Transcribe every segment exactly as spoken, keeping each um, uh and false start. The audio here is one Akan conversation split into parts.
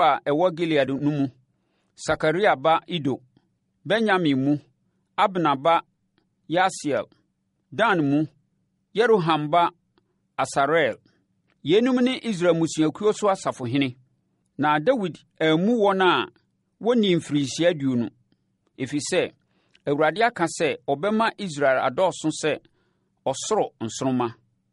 a ɛwɔ Gilead no mu, Sakaria ba Ido, Benyamin mu, Abna ba Yasiel, Dan mu, Yeroham ba Asarel. Yenum ne Israel musuakuo so asafohene. Na Dawid ammu wɔn a wɔnni mfirinhyia aduonu, ɛfiri sɛ Awurade aka sɛ ɔbɛma Israel adɔɔso sɛ ɔsoro nsoromma.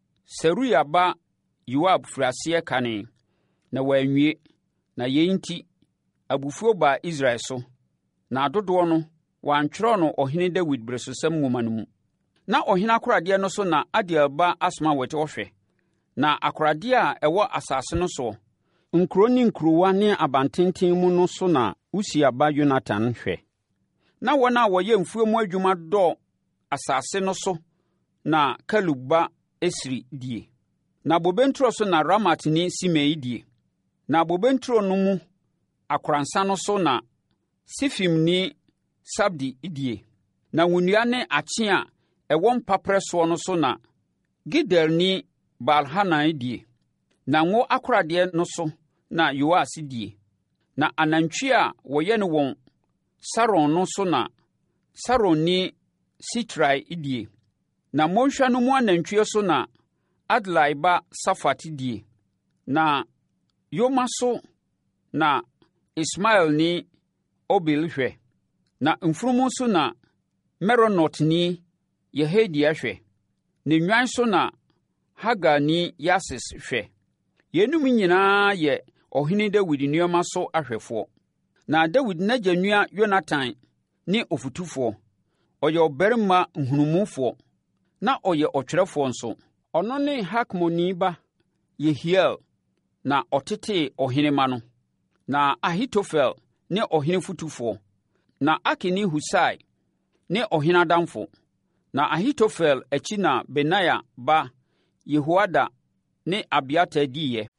Seruia ba Yoab firi aseɛ kane, na wanwie, na yei nti abufuo baa Israel so, na adodoɔ no wɔantwerɛ no ɔhene Dawid beresosɛm nwoma no mu. Na ɔhene akoradeɛ no so na Adiel ba Asmawet ɔhwɛ, na akoradeɛ a ɛwɔ asase no soɔ, nkuro ne nkurowa ne abantenten mu no so na Usia ba Yonatan hwɛ. Na wɔn a wɔyɛ mfuo mu adwuma dɔ asase no so na Kalub ba Esri die. Na bobenturo so na Ramat ne Simei die. Na bobenturo no mu akoransa no so na Sifim ne Sabdi die. Na nwunua ne akye a ɛwɔ mpaprɛ soɔ no so na Gidel ne Baal-Hanan die. Na ngo akoradeɛ no so na Yoas die. Na anantwie a wɔyɛ no wɔn Saron no so na Saron ne Sitrai die. Na mmɔnhwa no mu anantwie so na Adlai ba Safat die. Na Yoma so na Ismael ne Obil hwɛ. Na mfunumu so na Meronot ne Yehedia hwɛ. Na nnwan so na Hagar ne Yasis hwɛ. Yenum nyinaa yɛ ɔhene Dawid nneɛma so ahwɛfoɔ. Na Dawid n'agya nua Yonatan ne ofutufoɔ. Ɔyɛ ɔbarima nhunumufoɔ, na ɔyɛ ɔtwerɛfoɔ nso. Ɔno ne Hakmoni ba Yehiel na ɔtetee ɔhene ma no. Na Ahitofel ne ɔhene fotufoɔ. Na Aki ne Husai ne ɔhene adamfo. Na Ahitofel akyi na Benaia ba Yehoada ne Abiatar diiɛ.